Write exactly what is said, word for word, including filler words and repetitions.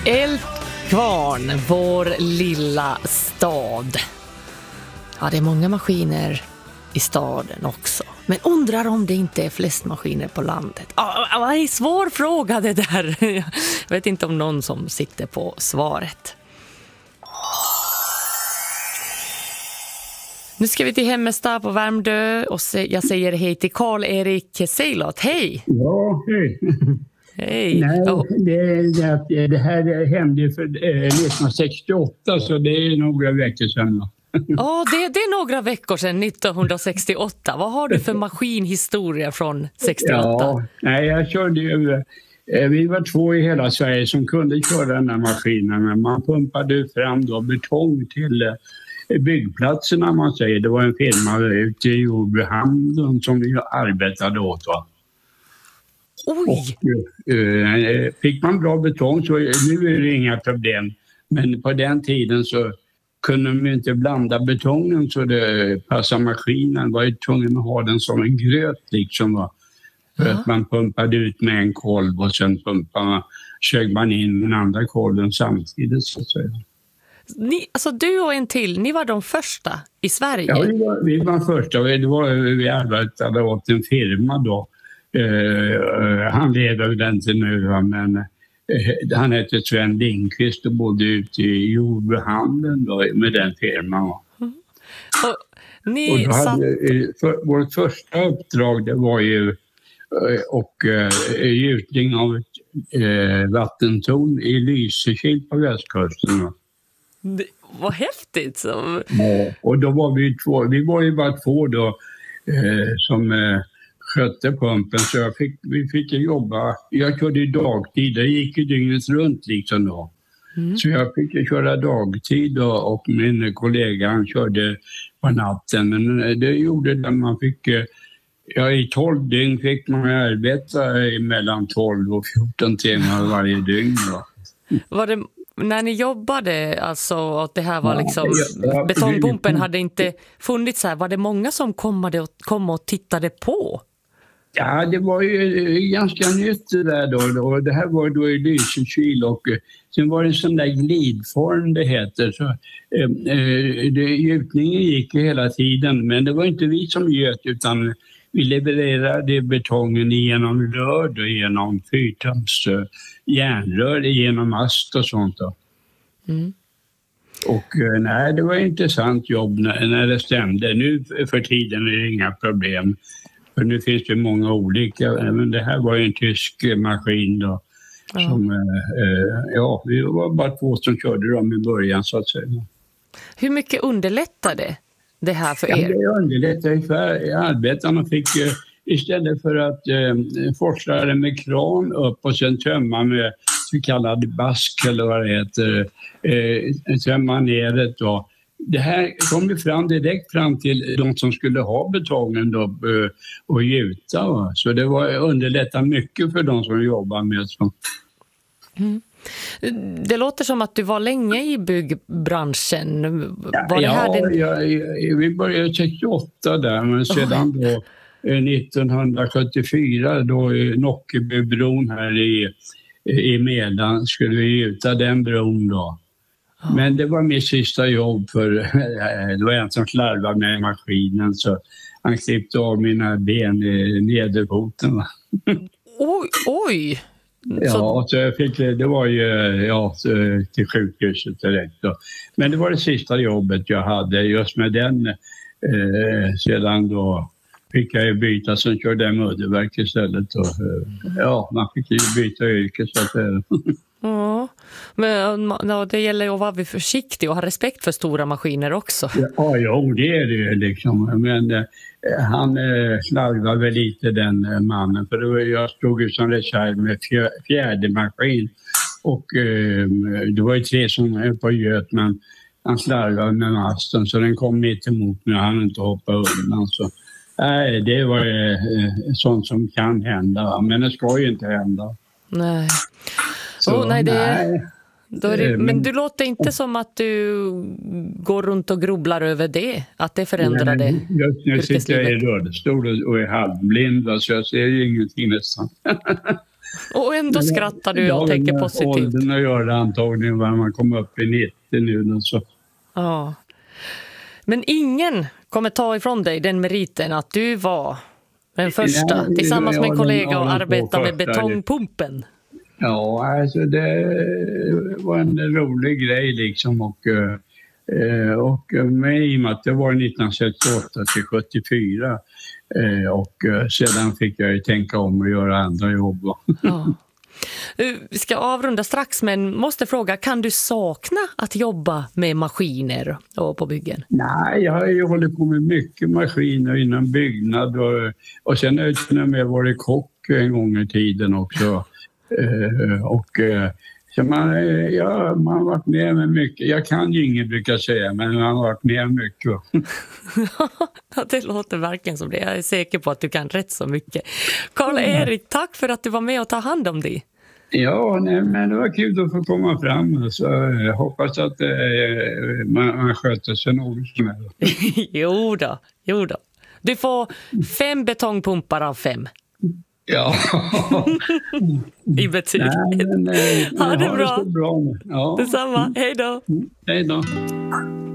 Eldkvarn, vår lilla stad. Ja, det är många maskiner i staden också. Men undrar om det inte är flest maskiner på landet. Ja, det är en svår fråga det där. Jag vet inte om någon som sitter på svaret. Nu ska vi till Hemmestad på Värmdö och jag säger hej till Karl-Erik Seilot. Hej! Ja, hej. Hej. Nej, oh. det, det, det här hände för eh, nittonhundrasextioåtta, så det är några veckor sedan. Ja, det, det är några veckor sedan, nittonhundrasextioåtta. Vad har du för maskinhistoria från sextioåtta? Ja, nej, jag körde ju... Eh, vi var två i hela Sverige som kunde köra den här maskinen. Men man pumpade fram då betong till eh, byggplatserna, man säger. Det var en firma ute i Jordbrukshamnen som vi arbetade åt, va? Oj! Och, eh, fick man bra betong så nu är det inga problem. Men på den tiden så kunde de inte blanda betongen så det passade maskinen. Var ju tvungen att ha den som en gröt liksom. Va? För ja. Att man pumpade ut med en kolv och sen pumpade man, sög man in den andra kolven samtidigt så att säga. Ni, alltså du och en till, ni var de första i Sverige? Ja, vi var, vi var första. Det var, vi arbetade åt en firma då. Uh, han lever den inte nu, men uh, han hette Sven Lindqvist och bodde ute i Jordbrukshamnen med den firman. Mm. Och, ni och då satt... hade, uh, för, vårt första uppdrag det var ju uh, och uh, gjutning av ett uh, vattentorn i Lysekil på västkusten. Det, vad häftigt! Så... Ja, och då var vi två, vi var ju bara två då uh, som uh, skötte pumpen, så jag fick, vi fick jobba. Jag körde ju dagtid, det gick ju dygnet runt liksom då. Mm. Så jag fick köra dagtid då, och min kollega han körde på natten. Men det gjorde det man fick, ja i tolv dygn fick man arbeta mellan tolv och fjorton timmar varje dygn då. Var det när ni jobbade, alltså att det här var ja, liksom, ja, betongpumpen hade inte funnits här, var det många som kom och, kom och tittade på? Ja, det var ju ganska nytt det där då. Och det här var då i Lysekil och sen var det en sån där glidform det heter. Så, eh, det, gjutningen gick ju hela tiden, men det var inte vi som göt utan vi levererade betongen genom rör och genom fyrtums uh, järnrör, genom mast och sånt då. Mm. Och uh, nej, det var ett intressant jobb när, när det stämde. Nu för tiden är det inga problem. För nu finns det många olika, men det här var ju en tysk maskin då. Ja. Som, eh, ja, vi var bara två som körde dem i början så att säga. Hur mycket underlättade det här för ja, er? Det underlättade för arbetarna. Fick eh, istället för att eh, forsla det med kran upp och sen tömma med så kallad bask eller vad det heter, eh, tömma ner det då. Det här kom ju fram direkt fram till de som skulle ha betongen då, och gjuta. Va? Så det var underlättat mycket för de som jobbar med sånt. Mm. Det låter som att du var länge i byggbranschen. Var ja, det här din... jag, jag, vi började sextioåtta där, men sedan oh. då nittonhundrasjuttiofyra då i Nockebybron här i, i Medan skulle vi gjuta den bron då. Men det var mitt sista jobb för det var en som slarvade med maskinen så han klippte av mina ben i nederfoten. Oj, oj! Ja, så jag fick, det var ju ja, till sjukhuset direkt då. Men det var det sista jobbet jag hade just med den. Eh, sedan då fick jag ju byta, sen körde jag mudderverk istället. Och, ja, man fick ju byta yrke så att säga. Ja, men ja, det gäller ju att vara försiktig och ha respekt för stora maskiner också. Ja, jo, det är det ju liksom. Men eh, han eh, slarvade väl lite den eh, mannen. För då, jag stod ju som reserv med fjär, fjärde maskin. Och eh, det var ju tre som höll på göt, men han slarvade med masten. Så den kom mitt emot mig och han inte hoppa undan. Så, nej, det var eh, sånt som kan hända. Men det ska ju inte hända. Nej. Så, oh, nej, det är, nej. Då är det, men, men du låter inte som att du går runt och grubblar över det, att det förändrade nej, just nu sitter jag i rullstol och är halvblind så jag ser ju ingenting nästan. Och ändå skrattar du och tänker positivt. Åldern att göra antagligen när man kommer upp i nittio nu. Och så. Ja. Men ingen kommer ta ifrån dig den meriten att du var den första, Nej, tillsammans med en kollega, och arbeta med betongpumpen. Ja, alltså det var en rolig grej liksom. Och, och med i och med att det var nittonhundrasextioåtta till sjuttiofyra. Och sedan fick jag ju tänka om och göra andra jobb. Ja. Vi ska avrunda strax, men måste fråga, kan du sakna att jobba med maskiner och på byggen? Nej, jag har ju hållit på med mycket maskiner inom byggnad och, och sen har jag till och med varit kock en gång i tiden också. Uh, och uh, så man, uh, ja, man har varit med med mycket. Jag kan ju inget, brukar jag säga, men man har varit med mycket. Ja, det låter verkligen som det. Jag är säker på att du kan rätt så mycket. Karl-Erik, tack för att du var med och ta hand om dig. Ja, nej, men det var kul att få komma fram. Så jag hoppas att uh, man, man sköter sig något som helst. jo då, jo då. Du får fem betongpumpar av fem. Ja. I betyg. Nej, men, eh, ha det bra. bra. Ja. Detsamma. Hej då. Hej då.